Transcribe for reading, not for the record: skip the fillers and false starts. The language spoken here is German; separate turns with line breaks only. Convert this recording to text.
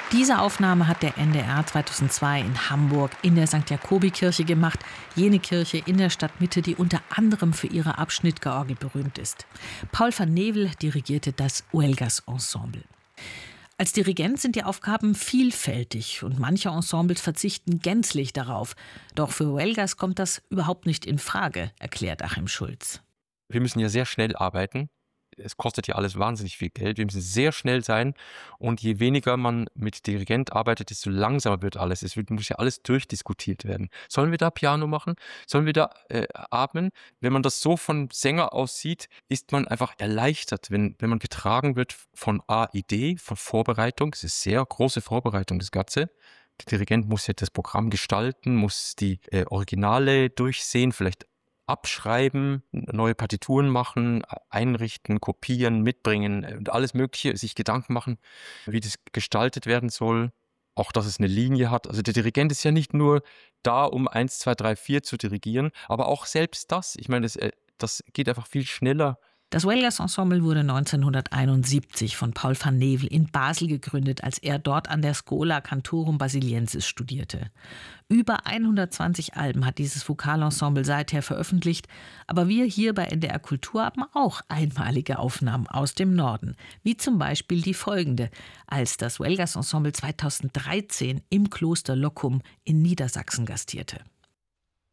Diese Aufnahme hat der NDR 2002 in Hamburg in der St. Jakobi-Kirche gemacht. Jene Kirche in der Stadtmitte, die unter anderem für ihre Abschnittgeorgel berühmt ist. Paul van Nevel dirigierte das Huelgas Ensemble. Als Dirigent sind die Aufgaben vielfältig und manche Ensembles verzichten gänzlich darauf. Doch für Huelgas kommt das überhaupt nicht in Frage, erklärt Achim Schulz.
Wir müssen ja sehr schnell arbeiten. Es kostet ja alles wahnsinnig viel Geld. Wir müssen sehr schnell sein. Und je weniger man mit Dirigent arbeitet, desto langsamer wird alles. Muss ja alles durchdiskutiert werden. Sollen wir da Piano machen? Sollen wir da atmen? Wenn man das so von Sänger aus sieht, ist man einfach erleichtert, wenn man getragen wird von Idee, von Vorbereitung. Es ist sehr große Vorbereitung, das Ganze. Der Dirigent muss ja das Programm gestalten, muss die Originale durchsehen, vielleicht abschreiben, neue Partituren machen, einrichten, kopieren, mitbringen und alles Mögliche, sich Gedanken machen, wie das gestaltet werden soll. Auch, dass es eine Linie hat. Also der Dirigent ist ja nicht nur da, um 1, 2, 3, 4 zu dirigieren, aber auch selbst das. Ich meine, das geht einfach viel schneller.
Das Huelgas Ensemble wurde 1971 von Paul van Nevel in Basel gegründet, als er dort an der Schola Cantorum Basiliensis studierte. Über 120 Alben hat dieses Vokalensemble seither veröffentlicht, aber wir hier bei NDR Kultur haben auch einmalige Aufnahmen aus dem Norden, wie zum Beispiel die folgende, als das Huelgas Ensemble 2013 im Kloster Loccum in Niedersachsen gastierte.